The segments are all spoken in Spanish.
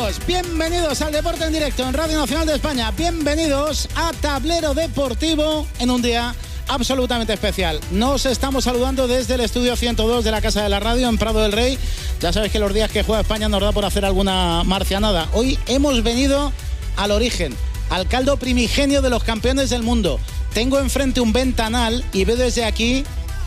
Bienvenidos al Deporte en Directo en Radio Nacional de España. Bienvenidos a Tablero Deportivo en un día absolutamente especial. Nos estamos saludando desde el estudio 102 de la Casa de la Radio en Prado del Rey. Ya sabéis que los días que juega España nos da por hacer alguna marcianada. Hoy hemos venido al origen, al caldo primigenio de los campeones del mundo. Tengo enfrente un ventanal y veo desde aquí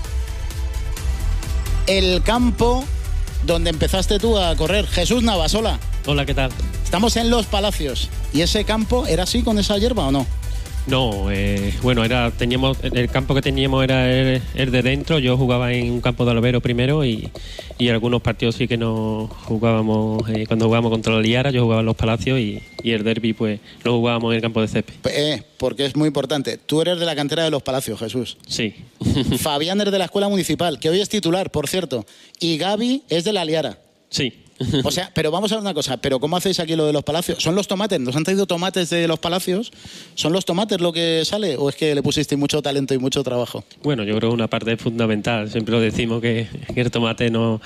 el campo donde empezaste tú a correr. Jesús Navas, hola. Hola, ¿qué tal? Estamos en Los Palacios. ¿Y ese campo era así con esa hierba o no? No, bueno, teníamos el campo que teníamos era el de dentro. Yo jugaba en un campo de albero primero y algunos partidos sí que no jugábamos. Cuando jugábamos contra la Liara, yo jugaba en Los Palacios y el derbi pues lo jugábamos en el campo de césped. Porque es muy importante. Tú eres de la cantera de Los Palacios, Jesús. Sí. Fabián es de la Escuela Municipal, que hoy es titular, por cierto. Y Gaby es de la Liara. Sí. O sea, pero vamos a ver una cosa, pero ¿cómo hacéis aquí lo de Los Palacios? ¿Son los tomates? ¿Nos han traído tomates de Los Palacios? ¿Son los tomates lo que sale o es que le pusisteis mucho talento y mucho trabajo? Bueno, yo creo que una parte fundamental, siempre lo decimos que el tomate no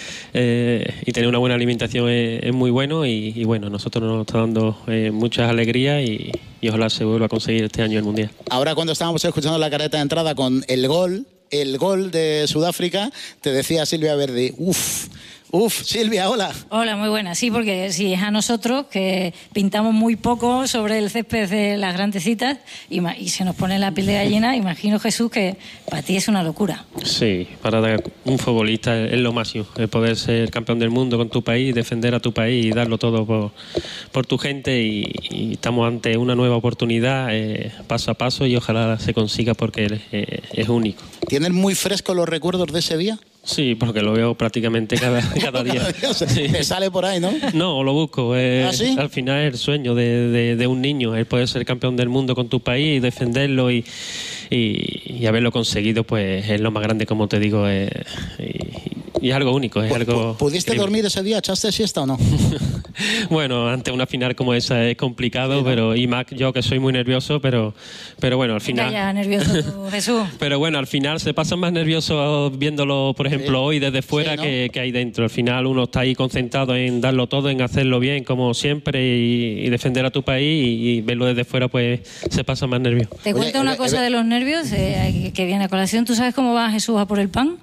y tener una buena alimentación es muy bueno y bueno, nosotros nos está dando muchas alegrías y ojalá se vuelva a conseguir este año el Mundial. Ahora cuando estábamos escuchando la careta de entrada con el gol de Sudáfrica, te decía Silvia Verdi, Silvia, hola. Hola, muy buena. Sí, porque si es a nosotros que pintamos muy poco sobre el césped de las grandecitas y se nos pone la piel de gallina, imagino, Jesús, que para ti es una locura. Sí, para un futbolista es lo máximo, el poder ser campeón del mundo con tu país, defender a tu país y darlo todo por tu gente y estamos ante una nueva oportunidad paso a paso y ojalá se consiga porque es único. ¿Tienes muy frescos los recuerdos de ese día? Sí, porque lo veo prácticamente cada día. Sí. Te sale por ahí, ¿no? No, lo busco. ¿Ah, sí? Al final es el sueño de un niño, el poder ser campeón del mundo con tu país, defenderlo y haberlo conseguido, pues es lo más grande, como te digo, y es algo único. Es algo ¿Pudiste dormir ese día? ¿Echaste siesta o no? Bueno, ante una final como esa es complicado, sí, ¿no? Pero y más yo que soy muy nervioso, pero bueno, al final. Ya nervioso tú, Jesús. Pero bueno, al final se pasa más nervioso viéndolo, por ejemplo, hoy desde fuera, sí, ¿no? que ahí dentro. Al final uno está ahí concentrado en darlo todo, en hacerlo bien como siempre y defender a tu país y verlo desde fuera, pues se pasa más nervioso. Te cuento una cosa de los nervios que viene a colación. ¿Tú sabes cómo va Jesús a por el pan?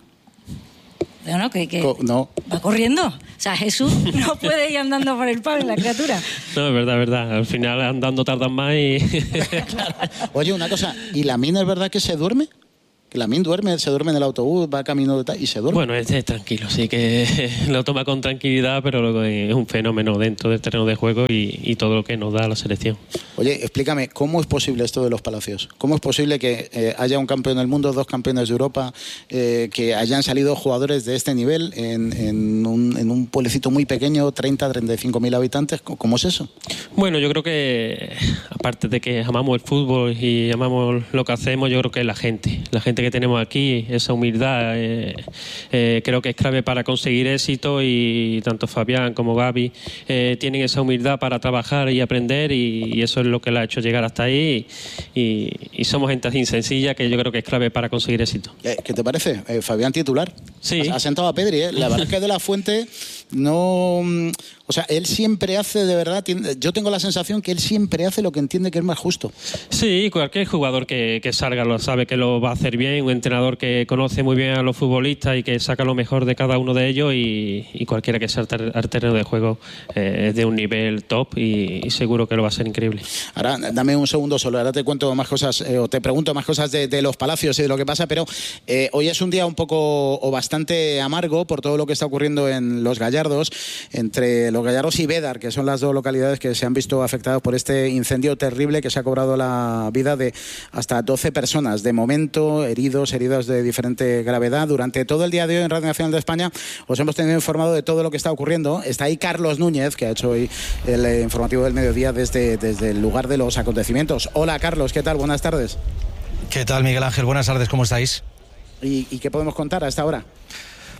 No. Va corriendo. O sea, Jesús no puede ir andando por el pan, la criatura. No, es verdad. Al final andando tardan más y... Claro. Oye, una cosa, ¿y Lamine es verdad que se duerme? Que Lamine se duerme en el autobús, va camino y se duerme. Bueno, es tranquilo, sí que lo toma con tranquilidad, pero luego es un fenómeno dentro del terreno de juego y todo lo que nos da la selección. Oye, explícame, ¿cómo es posible esto de Los Palacios? ¿Cómo es posible que haya un campeón del mundo, 2 campeones de Europa, que hayan salido jugadores de este nivel en un pueblecito muy pequeño, 35.000 habitantes? ¿Cómo es eso? Bueno, yo creo que, aparte de que amamos el fútbol y amamos lo que hacemos, yo creo que la gente que tenemos aquí, esa humildad, creo que es clave para conseguir éxito y tanto Fabián como Gaby tienen esa humildad para trabajar y aprender y eso es lo que le ha hecho llegar hasta ahí y somos gente así sencilla que yo creo que es clave para conseguir éxito. ¿Qué te parece? Fabián titular. Sí. Ha sentado a Pedri, La verdad es que De La Fuente no... O sea, él siempre hace, de verdad, yo tengo la sensación que él siempre hace lo que entiende que es más justo. Sí, cualquier jugador que salga lo sabe que lo va a hacer bien, un entrenador que conoce muy bien a los futbolistas y que saca lo mejor de cada uno de ellos y cualquiera que sea al terreno de juego es de un nivel top y seguro que lo va a ser increíble. Ahora, dame un segundo solo, ahora te cuento más cosas, o te pregunto más cosas de Los Palacios y de lo que pasa, pero hoy es un día un poco o bastante amargo por todo lo que está ocurriendo en Los Gallardos, entre Los Gallardos y Bédar, que son las 2 localidades que se han visto afectadas por este incendio terrible que se ha cobrado la vida de hasta 12 personas. De momento, heridos de diferente gravedad. Durante todo el día de hoy en Radio Nacional de España os hemos tenido informado de todo lo que está ocurriendo. Está ahí Carlos Núñez, que ha hecho hoy el informativo del mediodía desde el lugar de los acontecimientos. Hola, Carlos, ¿qué tal? Buenas tardes. ¿Qué tal, Miguel Ángel? Buenas tardes, ¿cómo estáis? ¿Y qué podemos contar a esta hora?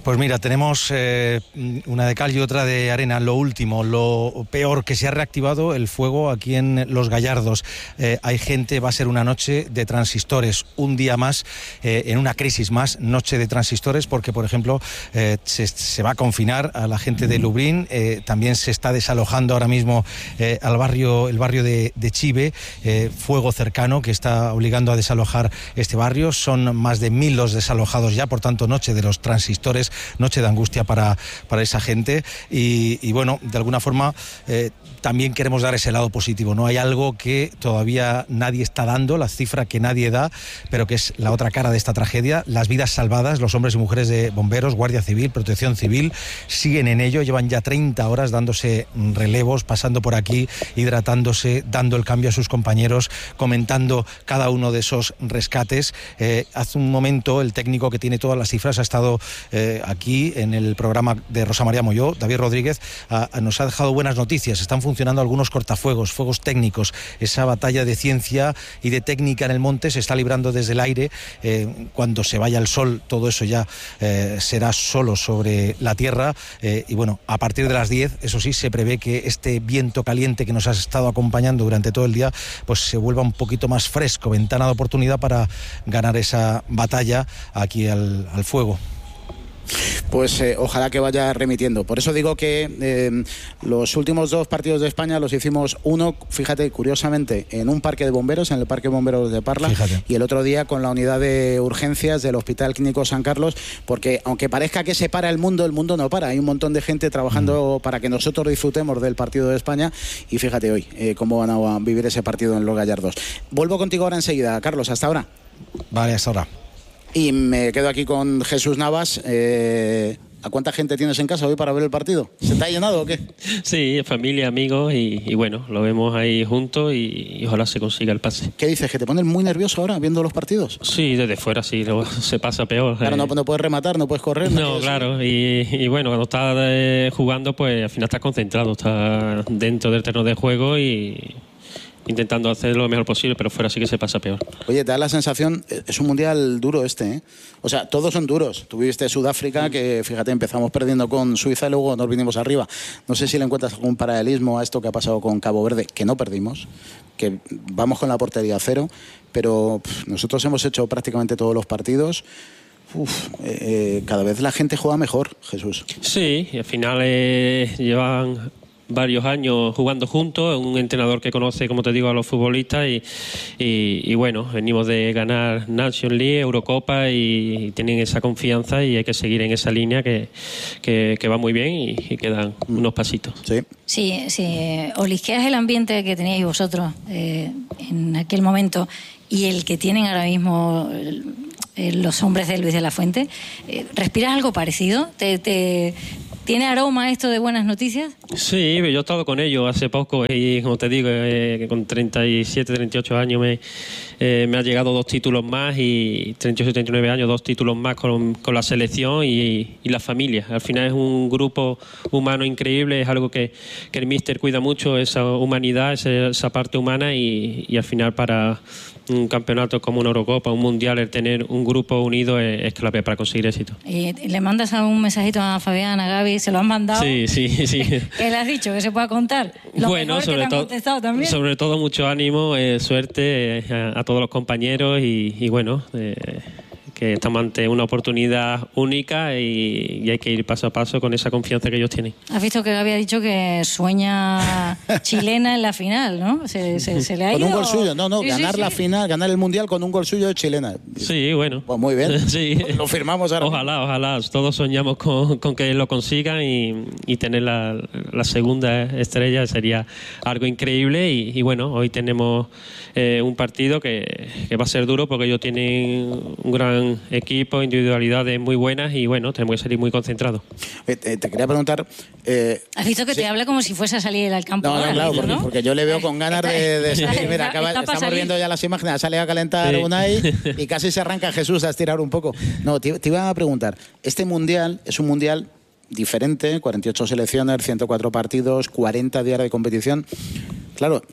Pues mira, tenemos una de cal y otra de arena. Lo último, lo peor, que se ha reactivado el fuego aquí en Los Gallardos. Hay gente, va a ser una noche de transistores, un día más, en una crisis más, noche de transistores, porque por ejemplo se va a confinar a la gente de Lublin. También se está desalojando ahora mismo el barrio de Chive, fuego cercano que está obligando a desalojar este barrio. Son más de 1000 los desalojados ya, por tanto noche de los transistores, noche de angustia para esa gente y bueno, de alguna forma también queremos dar ese lado positivo, ¿no? Hay algo que todavía nadie está dando, la cifra que nadie da, pero que es la otra cara de esta tragedia, las vidas salvadas, los hombres y mujeres de bomberos, Guardia Civil, Protección Civil, siguen en ello, llevan ya 30 horas dándose relevos, pasando por aquí, hidratándose, dando el cambio a sus compañeros, comentando cada uno de esos rescates. Hace un momento el técnico que tiene todas las cifras ha estado aquí en el programa de Rosa María Molló, David Rodríguez, nos ha dejado buenas noticias. Están funcionando algunos cortafuegos, fuegos técnicos. Esa batalla de ciencia y de técnica en el monte se está librando desde el aire. Cuando se vaya el sol, todo eso ya será solo sobre la tierra. Y bueno, a partir de las 10, eso sí, se prevé que este viento caliente que nos ha estado acompañando durante todo el día, pues se vuelva un poquito más fresco, ventana de oportunidad para ganar esa batalla aquí al fuego. Pues ojalá que vaya remitiendo. Por eso digo que los últimos 2 partidos de España los hicimos uno, fíjate, curiosamente, en un parque de bomberos, en el Parque de Bomberos de Parla, fíjate. Y el otro día con la unidad de urgencias del Hospital Clínico San Carlos, porque aunque parezca que se para el mundo no para. Hay un montón de gente trabajando para que nosotros disfrutemos del partido de España y fíjate hoy cómo van a vivir ese partido en Los Gallardos. Vuelvo contigo ahora enseguida, Carlos, hasta ahora. Vale, hasta ahora. Y me quedo aquí con Jesús Navas. ¿A cuánta gente tienes en casa hoy para ver el partido? ¿Se te ha llenado o qué? Sí, familia, amigos y bueno, lo vemos ahí juntos y ojalá se consiga el pase. ¿Qué dices? ¿Que te pones muy nervioso ahora viendo los partidos? Sí, desde fuera sí, se pasa peor. Claro, no puedes rematar, no puedes correr. No, claro, y bueno, cuando estás jugando, pues al final estás concentrado, estás dentro del terreno de juego y intentando hacer lo mejor posible, pero fuera sí que se pasa peor. Oye, te da la sensación, es un mundial duro este, ¿eh? O sea, todos son duros. Tú viviste Sudáfrica, que fíjate, empezamos perdiendo con Suiza y luego nos vinimos arriba. No sé si le encuentras algún paralelismo a esto que ha pasado con Cabo Verde, que no perdimos, que vamos con la portería a 0, pero nosotros hemos hecho prácticamente todos los partidos. Cada vez la gente juega mejor, Jesús. Sí, y al final llevan varios años jugando juntos, un entrenador que conoce, como te digo, a los futbolistas y bueno, venimos de ganar Nations League, Eurocopa y tienen esa confianza y hay que seguir en esa línea que va muy bien y quedan unos pasitos. Sí, olisqueas el ambiente que teníais vosotros en aquel momento y el que tienen ahora mismo los hombres de Luis de la Fuente. ¿Respiras algo parecido? ¿Tiene aroma esto de buenas noticias? Sí, yo he estado con ellos hace poco y como te digo, con 37, 38 años me ha llegado 2 títulos más y 38, 39 años, 2 títulos más con la selección y la familia. Al final es un grupo humano increíble, es algo que el míster cuida mucho, esa humanidad, esa parte humana y al final para un campeonato como una Eurocopa, un Mundial, el tener un grupo unido es clave para conseguir éxito. ¿Le mandas un mensajito a Fabián, a Gaby? ¿Se lo han mandado? Sí. ¿Qué le has dicho? ¿Que se pueda contar? Bueno, sobre todo mucho ánimo, suerte a todos los compañeros y bueno, que estamos ante una oportunidad única y hay que ir paso a paso con esa confianza que ellos tienen. ¿Has visto que había dicho que sueña chilena en la final, no? ¿Se le ha ido? Con un gol suyo, ganar la final, ganar el Mundial con un gol suyo de chilena. Sí, bueno. Pues muy bien, sí. Lo firmamos ahora. Ojalá, todos soñamos con que lo consigan y tener la segunda estrella sería algo increíble y bueno, hoy tenemos un partido que va a ser duro porque ellos tienen un gran equipo, individualidades muy buenas y bueno, tenemos que salir muy concentrados. Te quería preguntar... ¿Has visto que te habla como si fuese a salir al campo? Claro, porque yo le veo con ganas de salir. Mira, estamos viendo ya las imágenes, sale a calentar Unai y casi se arranca Jesús a estirar un poco. No, te iba a preguntar, este mundial es un mundial diferente, 48 selecciones, 104 partidos, 40 días de competición. Claro,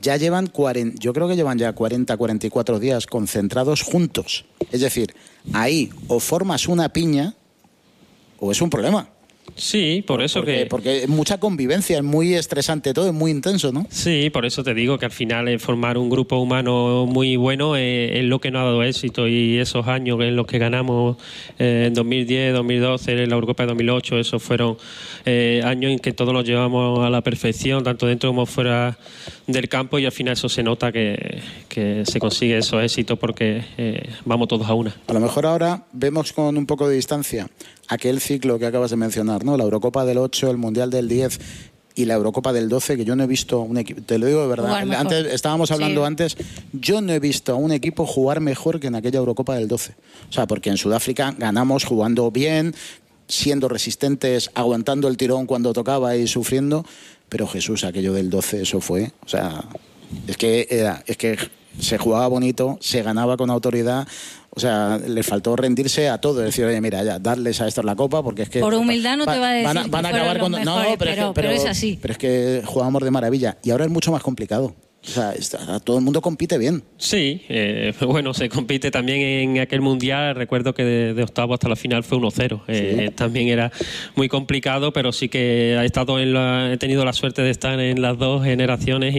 yo creo que llevan ya 40, 44 días concentrados juntos. Es decir, ahí o formas una piña o es un problema. Sí, por eso porque es mucha convivencia, es muy estresante todo, es muy intenso, ¿no? Sí, por eso te digo que al final formar un grupo humano muy bueno es lo que nos ha dado éxito, y esos años en los que ganamos en 2010, 2012, en la Eurocopa de 2008, esos fueron años en que todos nos llevamos a la perfección, tanto dentro como fuera del campo, y al final eso se nota que se consigue esos éxitos porque vamos todos a una. A lo mejor ahora vemos con un poco de distancia aquel ciclo que acabas de mencionar, ¿no? La Eurocopa del 8, el Mundial del 10 y la Eurocopa del 12, que yo no he visto un equipo, te lo digo de verdad, antes estábamos hablando antes, yo no he visto a un equipo jugar mejor que en aquella Eurocopa del 12. O sea, porque en Sudáfrica ganamos jugando bien, siendo resistentes, aguantando el tirón cuando tocaba y sufriendo, pero Jesús, aquello del 12, eso fue, o sea, es que se jugaba bonito, se ganaba con autoridad. O sea, les faltó rendirse a todo, decir, oye, mira, ya, darles a estos la copa, porque es que... Por humildad no te va a decir van a acabar con... No, pero es así. Pero es que jugábamos de maravilla. Y ahora es mucho más complicado. O sea, todo el mundo compite bien. Sí, bueno, se compite también en aquel Mundial. Recuerdo que de octavo hasta la final fue 1-0. Sí. También era muy complicado, pero sí que he tenido la suerte de estar en las dos generaciones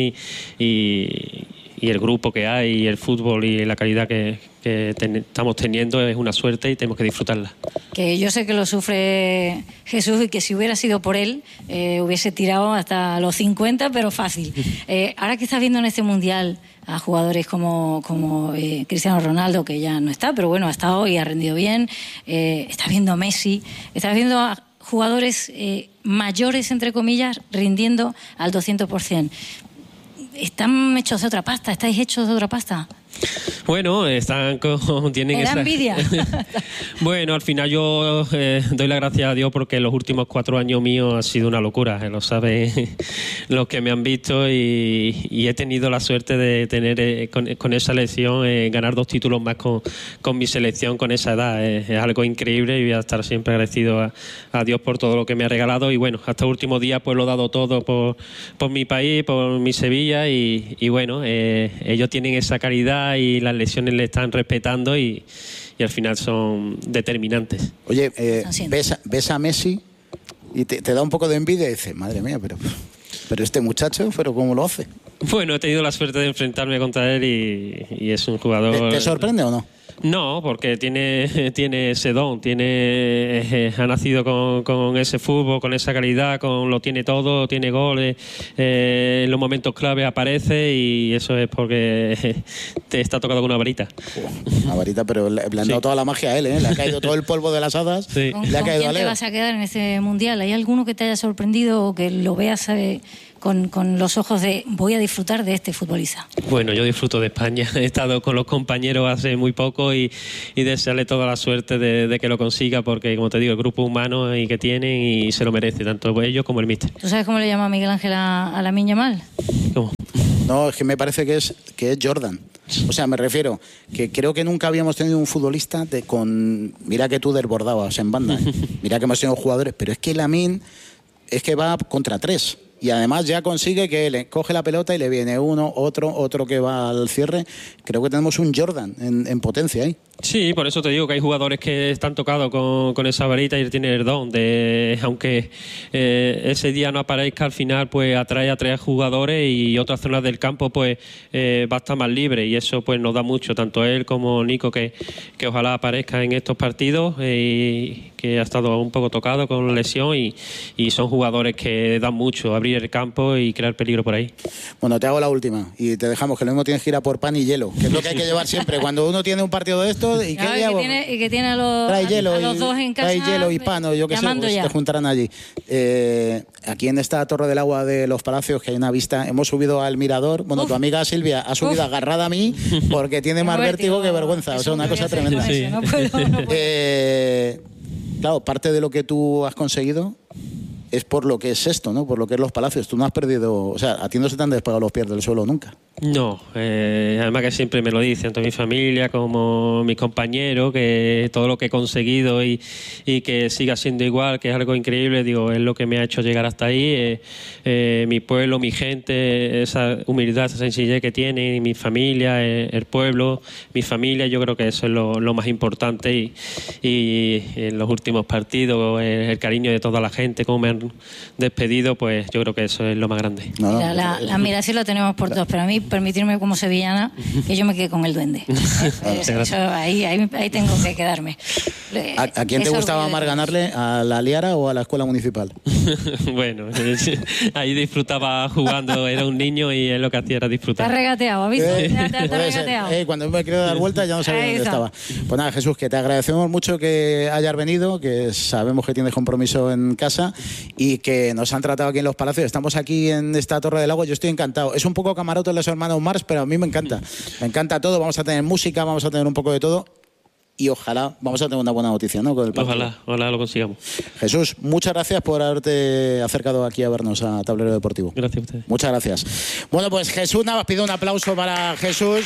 y el grupo que hay, y el fútbol y la calidad que estamos teniendo es una suerte y tenemos que disfrutarla. Que yo sé que lo sufre Jesús, y que si hubiera sido por él hubiese tirado hasta los 50, pero fácil. Ahora que estás viendo en este Mundial a jugadores como Cristiano Ronaldo, que ya no está, pero bueno, ha estado y ha rendido bien, estás viendo a Messi, estás viendo a jugadores mayores, entre comillas, rindiendo al 200%. ¿Están hechos de otra pasta? ¿Estáis hechos de otra pasta? Bueno, tienen esa envidia. Bueno, al final yo doy las gracias a Dios porque los últimos 4 años míos han sido una locura, lo saben los que me han visto, y he tenido la suerte de tener con esa selección ganar 2 títulos más con mi selección con esa edad. Es algo increíble y voy a estar siempre agradecido a Dios por todo lo que me ha regalado, y bueno, hasta el último día pues lo he dado todo por mi país, por mi Sevilla, y bueno, ellos tienen esa calidad y las lesiones le están respetando, y al final son determinantes. Oye, ves a Messi y te da un poco de envidia y dices, madre mía, pero este muchacho, ¿pero cómo lo hace? Bueno, he tenido la suerte de enfrentarme contra él y es un jugador... ¿Te sorprende o no? No, porque tiene ese don, ha nacido con ese fútbol, con esa calidad, lo tiene todo, tiene goles, en los momentos clave aparece, y eso es porque te está tocado con una varita. Una varita, pero le han dado toda la magia a él, ¿eh? Le ha caído todo el polvo de las hadas. Sí. Le ha caído a Leo. ¿Con quién te vas a quedar en este Mundial? ¿Hay alguno que te haya sorprendido o que lo veas con los ojos de voy a disfrutar de este futbolista? Bueno, yo disfruto de España. He estado con los compañeros hace muy poco y desearle toda la suerte de que lo consiga, porque, como te digo, el grupo humano y que tienen, y se lo merece, tanto ellos como el míster. ¿Tú sabes cómo le llama Miguel Ángel a Lamine Yamal? ¿Cómo? No, es que me parece que es Jordan. O sea, me refiero que creo que nunca habíamos tenido un futbolista mira que tú desbordabas en banda, ¿eh? Mira que hemos tenido jugadores, pero es que Lamine es que va contra 3. Y además ya consigue que le coge la pelota y le viene uno, otro que va al cierre. Creo que tenemos un Jordan en potencia ahí. Sí, por eso te digo que hay jugadores que están tocados con esa varita, y tienen el don aunque ese día no aparezca, al final pues atrae a jugadores, y otras zonas del campo pues va a estar más libre, y eso pues nos da mucho, tanto él como Nico, que ojalá aparezca en estos partidos, y que ha estado un poco tocado con lesión, y son jugadores que dan mucho, abrir el campo y crear peligro por ahí. Bueno, te hago la última y te dejamos, que lo mismo tienes que ir a por pan y hielo, que es lo que hay que llevar siempre cuando uno tiene un partido de estos. ¿Y qué llevo? Y que tiene a los dos en casa. Trae hielo y pan, o yo qué sé, pues te juntarán allí. Aquí en esta Torre del Agua de los Palacios, que hay una vista, hemos subido al mirador. Bueno, tu amiga Silvia ha subido agarrada a mí porque tiene más vértigo que vergüenza. O sea, una cosa tremenda. Sí. No puedo. Claro, parte de lo que tú has conseguido es por lo que es esto, ¿no? Por lo que es los Palacios. Tú no has perdido... O sea, a ti no se te han despegado los pies del suelo nunca. No, además que siempre me lo dicen, tanto mi familia como mis compañeros, que todo lo que he conseguido y que siga siendo igual, que es algo increíble, digo, es lo que me ha hecho llegar hasta ahí. Mi pueblo, mi gente, esa humildad, esa sencillez que tiene, mi familia, el pueblo, mi familia, yo creo que eso es lo más importante y en los últimos partidos, el cariño de toda la gente, cómo me han despedido, pues yo creo que eso es lo más grande. Mira, la admiración la tenemos por todos, pero a mí permitirme como sevillana que yo me quede con el duende. Eso, ahí tengo que quedarme. ¿A quién te gustaba más ganarle? ¿A la Liara o a la escuela municipal? Bueno, ahí disfrutaba jugando, era un niño y él lo que hacía era disfrutar. Te has regateado, ¿has visto? Te has regateado. Cuando me quiero dar vuelta ya no sabía dónde estaba. Pues nada, Jesús, que te agradecemos mucho que hayas venido, que sabemos que tienes compromiso en casa y que nos han tratado aquí en Los Palacios. Estamos aquí en esta Torre del Agua, yo estoy encantado. Es un poco camarote de los hermanos Mars, pero a mí me encanta. Me encanta todo, vamos a tener música, vamos a tener un poco de todo. Y ojalá vamos a tener una buena noticia, ¿no? Con el partido. Ojalá lo consigamos. Jesús, muchas gracias por haberte acercado aquí a vernos a Tablero Deportivo. Gracias a ustedes. Muchas gracias. Bueno, pues Jesús Navas, pido un aplauso para Jesús.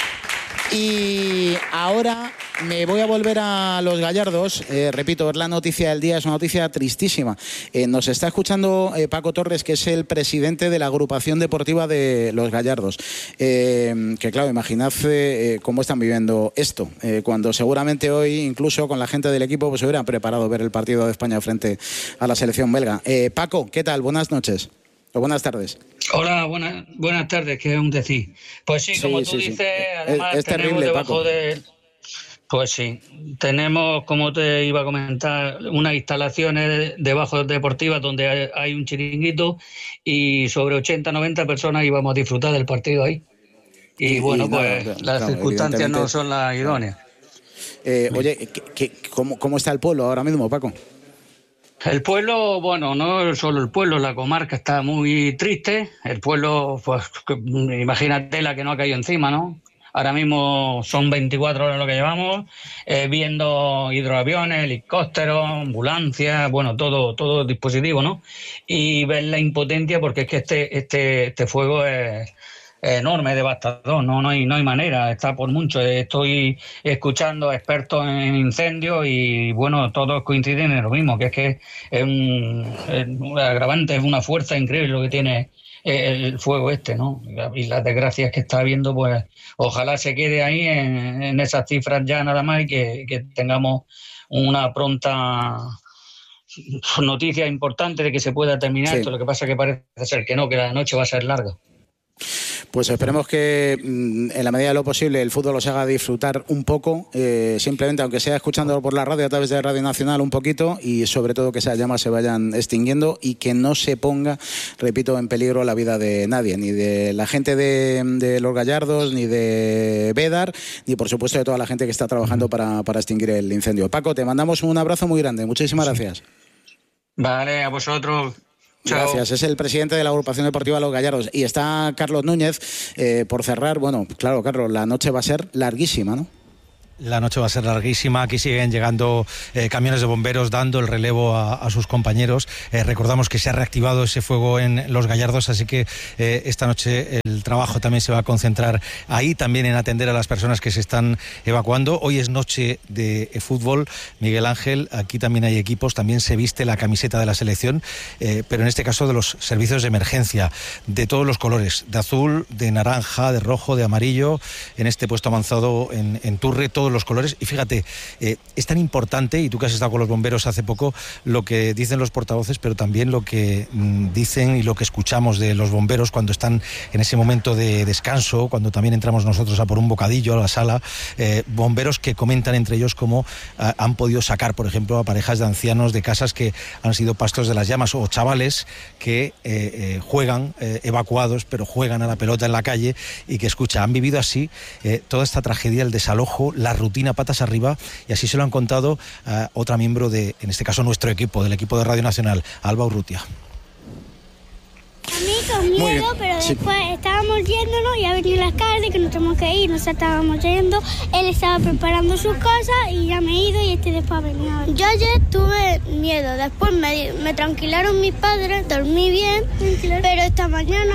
Y ahora me voy a volver a Los Gallardos. Repito, es la noticia del día, es una noticia tristísima. Nos está escuchando Paco Torres, que es el presidente de la agrupación deportiva de Los Gallardos. Que claro, imaginad cómo están viviendo esto. Cuando seguramente hoy, incluso con la gente del equipo, pues se hubieran preparado ver el partido de España frente a la selección belga. Paco, ¿qué tal? Buenas noches. O buenas tardes. Hola, buenas tardes, que es un decir. Pues sí, como tú dices, además es tenemos terrible, debajo Paco. de... Pues sí, tenemos, como te iba a comentar, unas instalaciones debajo deportivas donde hay un chiringuito y sobre 80-90 personas íbamos a disfrutar del partido ahí. Y bueno, pues las circunstancias no son las idóneas. Oye, ¿cómo está el pueblo ahora mismo, Paco? El pueblo, bueno, no solo el pueblo, la comarca está muy triste. El pueblo, pues imagínate la que no ha caído encima, ¿no? Ahora mismo son 24 horas lo que llevamos, viendo hidroaviones, helicópteros, ambulancias, bueno, todo dispositivo, ¿no? Y ver la impotencia, porque es que este fuego es enorme, devastador, no hay manera, está por mucho. Estoy escuchando a expertos en incendios y bueno, todos coinciden en lo mismo, que es que es un agravante, es una fuerza increíble lo que tiene el fuego ¿no? Y las desgracias que está habiendo, pues ojalá se quede ahí en esas cifras ya nada más y que tengamos una pronta noticia importante de que se pueda terminar esto. Lo que pasa es que parece ser que no, que la noche va a ser larga. Pues esperemos que en la medida de lo posible el fútbol os haga disfrutar un poco, simplemente aunque sea escuchándolo por la radio a través de Radio Nacional un poquito, y sobre todo que esas llamas se vayan extinguiendo y que no se ponga, repito, en peligro la vida de nadie, ni de la gente de Los Gallardos, ni de Bédar, ni por supuesto de toda la gente que está trabajando para extinguir el incendio. Paco, te mandamos un abrazo muy grande, muchísimas gracias. Vale, a vosotros. Gracias, es el presidente de la agrupación deportiva Los Gallardos. Y está Carlos Núñez, por cerrar. Bueno, claro, Carlos, la noche va a ser larguísima, ¿no? La noche va a ser larguísima, aquí siguen llegando camiones de bomberos dando el relevo a sus compañeros. Recordamos que se ha reactivado ese fuego en Los Gallardos, así que esta noche el trabajo también se va a concentrar ahí, también en atender a las personas que se están evacuando. Hoy es noche de fútbol, Miguel Ángel, aquí también hay equipos, también se viste la camiseta de la selección, pero en este caso de los servicios de emergencia, de todos los colores, de azul, de naranja, de rojo, de amarillo, en este puesto avanzado en Turre, todos los colores. Y fíjate, es tan importante, y tú que has estado con los bomberos hace poco, lo que dicen los portavoces, pero también lo que dicen y lo que escuchamos de los bomberos cuando están en ese momento de descanso, cuando también entramos nosotros a por un bocadillo a la sala, bomberos que comentan entre ellos cómo han podido sacar, por ejemplo, a parejas de ancianos de casas que han sido pastos de las llamas, o chavales que juegan evacuados, pero juegan a la pelota en la calle, y que han vivido así toda esta tragedia, el desalojo, la rutina patas arriba, y así se lo han contado a otra miembro de, en este caso nuestro equipo, del equipo de Radio Nacional, Alba Urrutia. A mí con miedo, pero después estábamos yéndonos y ha venido la alcalde que nos tenemos que ir, nos estábamos yendo, él estaba preparando sus cosas y ya me he ido y después ha venido. Yo ayer tuve miedo, después me tranquilaron mis padres, dormí bien, pero esta mañana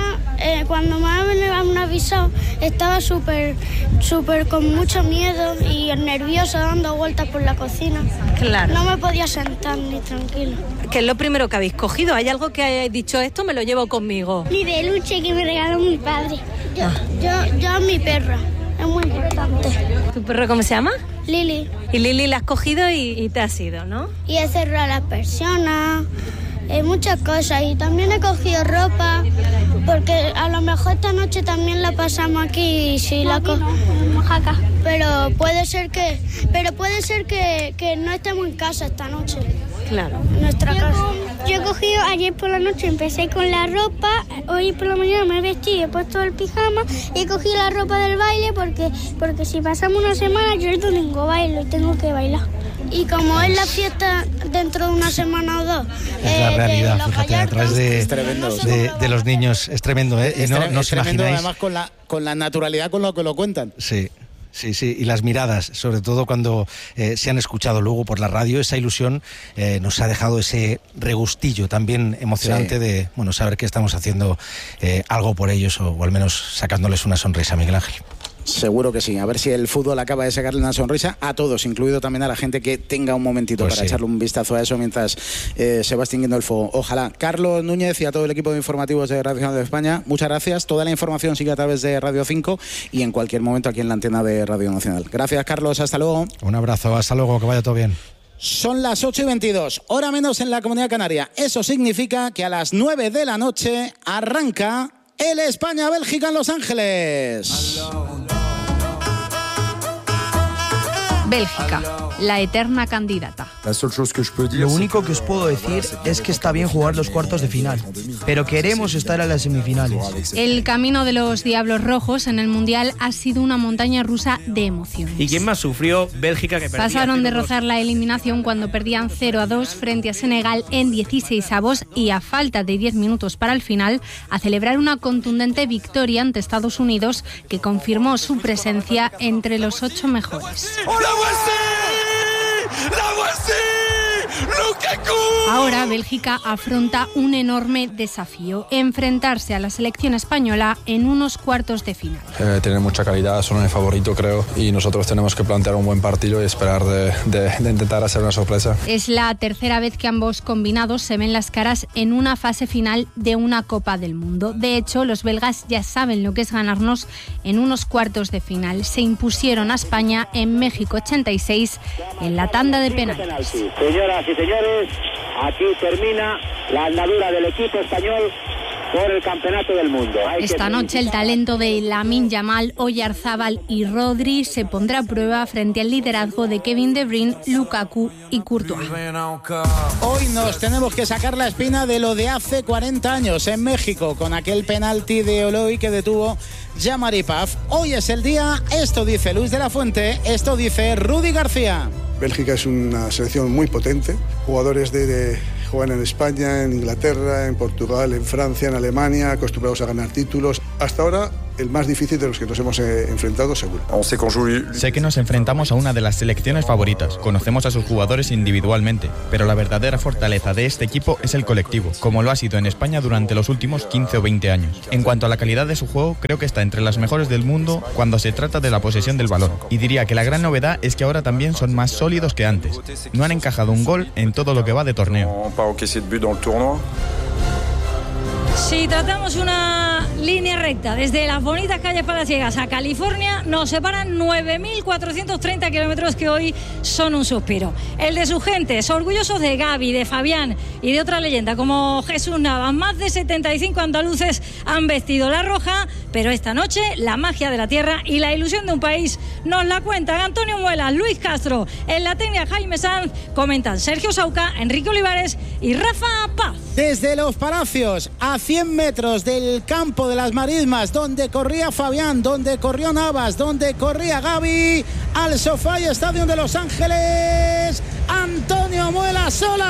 cuando me han avisado estaba súper con mucho miedo y nerviosa, dando vueltas por la cocina. Claro. No me podía sentar ni tranquilo. ¿Qué es lo primero que habéis cogido? ¿Hay algo que hayáis dicho, esto me lo llevo conmigo? Mi peluche que me regaló mi padre. Yo a mi perra. Es muy importante. ¿Tu perro cómo se llama? Lili. Y Lili la has cogido y te has ido, ¿no? Y he cerrado las persianas, muchas cosas. Y también he cogido ropa, porque a lo mejor esta noche también la pasamos aquí. Si la en Oaxaca. Pero puede ser que no estemos en casa esta noche. Claro. Nuestra casa. Yo he cogido ayer por la noche, empecé con la ropa, hoy por la mañana me he vestido, he puesto el pijama y he cogido la ropa del baile porque si pasamos una semana yo el domingo bailo y tengo que bailar. Y como es la fiesta dentro de una semana o dos. Es la realidad, fíjate, detrás de los niños. Es tremendo, ¿eh? Es no os tremendo, imagináis. además con la naturalidad con lo que lo cuentan. Sí. Sí, y las miradas, sobre todo cuando se han escuchado luego por la radio, esa ilusión nos ha dejado ese regustillo también emocionante de saber que estamos haciendo algo por ellos o al menos sacándoles una sonrisa, Miguel Ángel. Seguro que sí, a ver si el fútbol acaba de sacarle una sonrisa a todos, incluido también a la gente que tenga un momentito para echarle un vistazo a eso mientras se va extinguiendo el fuego. Ojalá. Carlos Núñez y a todo el equipo de informativos de Radio Nacional de España, muchas gracias. Toda la información sigue a través de Radio 5 y en cualquier momento aquí en la antena de Radio Nacional. Gracias, Carlos, hasta luego. Un abrazo, hasta luego, que vaya todo bien. Son las 8:22, hora menos en la Comunidad Canaria. Eso significa que a las 9 de la noche arranca el España-Bélgica en Los Ángeles. Bélgica, la eterna candidata. Lo único que os puedo decir es que está bien jugar los cuartos de final, pero queremos estar en las semifinales. El camino de los Diablos Rojos en el Mundial ha sido una montaña rusa de emociones. ¿Y quién más sufrió? Bélgica, que perdía. Pasaron de rozar la eliminación cuando perdían 0-2 frente a Senegal en 16avos y a falta de 10 minutos para el final a celebrar una contundente victoria ante Estados Unidos que confirmó su presencia entre los 8 mejores. Ahora Bélgica afronta un enorme desafío: enfrentarse a la selección española en unos cuartos de final. Tienen mucha calidad, son el favorito, creo, y nosotros tenemos que plantear un buen partido y esperar de intentar hacer una sorpresa. Es la tercera vez que ambos combinados se ven las caras en una fase final de una Copa del Mundo. De hecho, los belgas ya saben lo que es ganarnos en unos cuartos de final. Se impusieron a España en México 86 en la tanda de penaltis. Señoras y señores, aquí termina la andadura del equipo español por el Campeonato del Mundo. Esta noche el talento de Lamine Yamal, Oyarzábal y Rodri se pondrá a prueba frente al liderazgo de Kevin De Bruyne, Lukaku y Courtois. Hoy nos tenemos que sacar la espina de lo de hace 40 años en México, con aquel penalti de Oloy que detuvo Jean-Marie Paf. Hoy es el día, esto dice Luis de la Fuente, esto dice Rudy García. Bélgica es una selección muy potente, jugadores juegan en España, en Inglaterra, en Portugal, en Francia, en Alemania, acostumbrados a ganar títulos. Hasta ahora, el más difícil de los que nos hemos enfrentado, seguro. Sé que nos enfrentamos a una de las selecciones favoritas. Conocemos a sus jugadores individualmente, pero la verdadera fortaleza de este equipo es el colectivo, como lo ha sido en España durante los últimos 15 o 20 años. En cuanto a la calidad de su juego, creo que está entre las mejores del mundo cuando se trata de la posesión del balón. Y diría que la gran novedad es que ahora también son más sólidos que antes. No han encajado un gol en todo lo que va de torneo. Si tratamos una línea recta desde las bonitas calles palaciegas a California, nos separan 9.430 kilómetros que hoy son un suspiro. El de sus gentes, orgullosos de Gavi, de Fabián y de otra leyenda como Jesús Navas. Más de 75 andaluces han vestido la roja, pero esta noche la magia de la tierra y la ilusión de un país nos la cuentan Antonio Muelas, Luis Castro, en la técnica Jaime Sanz, comentan Sergio Sauca, Enrique Olivares y Rafa Paz. Desde Los Palacios, a 100 metros del campo de las Marismas, donde corría Fabián, donde corrió Navas, donde corría Gavi, al SoFi Stadium de Los Ángeles, Antonio Muela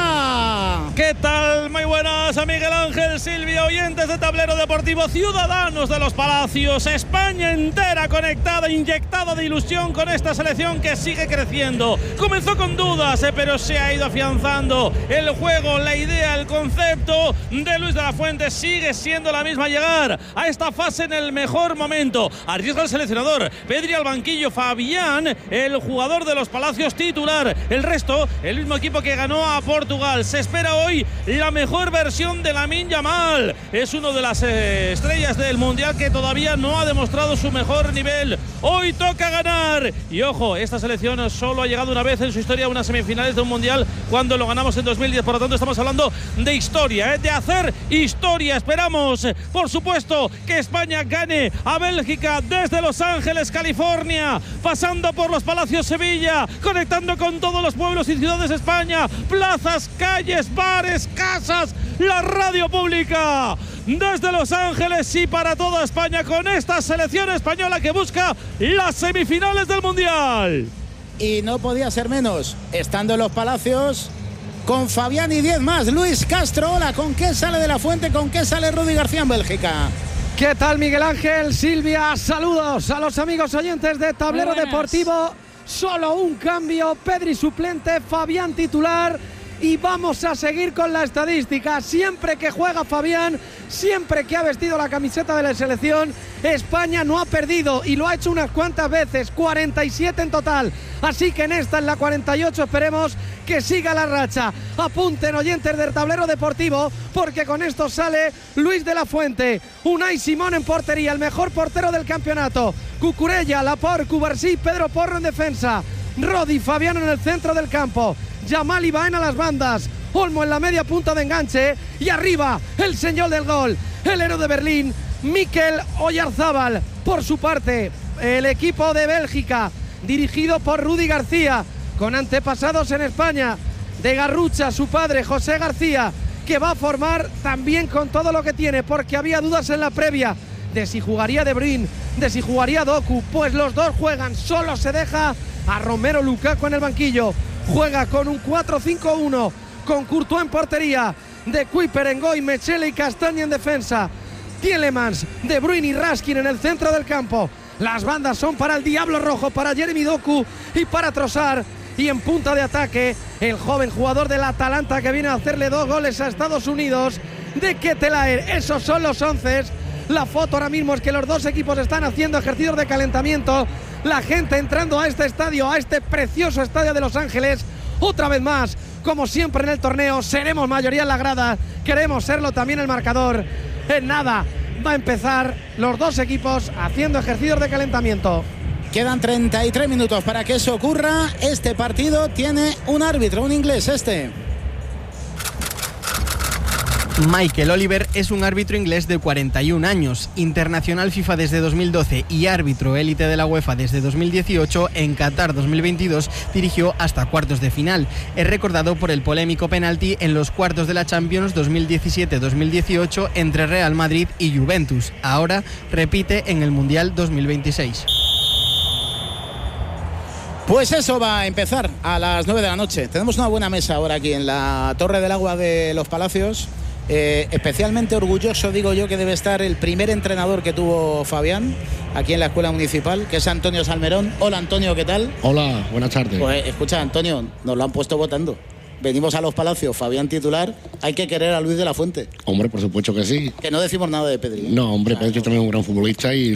Sola. ¿Qué tal? Muy buenas a Miguel Ángel, Silvia, oyentes de Tablero Deportivo, ciudadanos de los Palacios. España entera conectada, inyectada de ilusión con esta selección que sigue creciendo. Comenzó con dudas, pero se ha ido afianzando. El juego, la idea, el concepto de Luis de la Fuente sigue siendo la misma. Llegar a esta fase en el mejor momento. Arriesga el seleccionador. Pedri al banquillo. Fabián, el jugador de los Palacios, titular. El resto, el mismo equipo que ganó a Portugal. Se espera hoy la mejor versión de Lamine Yamal. Es uno de las estrellas del Mundial que todavía no ha demostrado su mejor nivel. Hoy toca ganar. Y ojo, esta selección solo ha llegado una vez en su historia a unas semifinales de un Mundial cuando lo ganamos en 2010. Por lo tanto, estamos hablando de historia, de hacer historia. Esperamos, por supuesto, que España gane a Bélgica desde Los Ángeles, California, pasando por los Palacios, Sevilla, conectando con todos los pueblos y ciudades de España, plazas, calles, bares, casas, la radio pública. Desde Los Ángeles y para toda España con esta selección española que busca las semifinales del Mundial. Y no podía ser menos, estando en los Palacios, con Fabián y 10 más. Luis Castro, hola, ¿con qué sale de la Fuente? ¿Con qué sale Rudi García en Bélgica? ¿Qué tal, Miguel Ángel, Silvia? Saludos a los amigos oyentes de Tablero Deportivo. Solo un cambio, Pedri suplente, Fabián titular. Y vamos a seguir con la estadística. Siempre que juega Fabián, siempre que ha vestido la camiseta de la selección, España no ha perdido y lo ha hecho unas cuantas veces, 47 en total. Así que en esta, en la 48, esperemos que siga la racha. Apunten, oyentes del Tablero Deportivo, porque con esto sale Luis de la Fuente. Unai Simón en portería, el mejor portero del campeonato. Cucurella, Laporte, Cubarsí, Pedro Porro en defensa. Rodi, Fabián en el centro del campo. Yamal y Baena a las bandas. Olmo en la media punta de enganche. Y arriba, el señor del gol, el héroe de Berlín, Mikel Oyarzábal. Por su parte, el equipo de Bélgica, dirigido por Rudi García, con antepasados en España, de Garrucha, su padre, José García, que va a formar también con todo lo que tiene, porque había dudas en la previa de si jugaría De Bruyne, de si jugaría Doku. Pues los dos juegan, solo se deja a Romelu Lukaku en el banquillo. Juega con un 4-5-1, con Courtois en portería, De Kuiper, Ngoy, Mechele y Castaña en defensa. Tielemans, De Bruyne y Raskin en el centro del campo. Las bandas son para el Diablo Rojo, para Jeremy Doku y para Trossard. Y en punta de ataque, el joven jugador del Atalanta que viene a hacerle 2 goles a Estados Unidos, de Ketelaer. Esos son los 11. La foto ahora mismo es que los dos equipos están haciendo ejercicios de calentamiento. La gente entrando a este estadio, a este precioso estadio de Los Ángeles. Otra vez más, como siempre en el torneo, seremos mayoría en la grada. Queremos serlo también el marcador. En nada, va a empezar los dos equipos haciendo ejercicios de calentamiento. Quedan 33 minutos para que eso ocurra. Este partido tiene un árbitro, un inglés, Michael Oliver es un árbitro inglés de 41 años, internacional FIFA desde 2012 y árbitro élite de la UEFA desde 2018. En Qatar 2022 dirigió hasta cuartos de final. Es recordado por el polémico penalti en los cuartos de la Champions 2017-2018 entre Real Madrid y Juventus. Ahora repite en el Mundial 2026. Pues eso va a empezar a las 9 de la noche. Tenemos una buena mesa ahora aquí en la Torre del Agua de los Palacios. Especialmente orgulloso, digo yo, que debe estar el primer entrenador que tuvo Fabián aquí en la Escuela Municipal, que es Antonio Salmerón. Hola, Antonio, ¿qué tal? Hola, buenas tardes. Pues escucha, Antonio, nos lo han puesto votando. Venimos a los Palacios, Fabián titular. Hay que querer a Luis de la Fuente. Hombre, por supuesto que sí. Que no decimos nada de Pedri. No, hombre, Pedri también es un gran futbolista y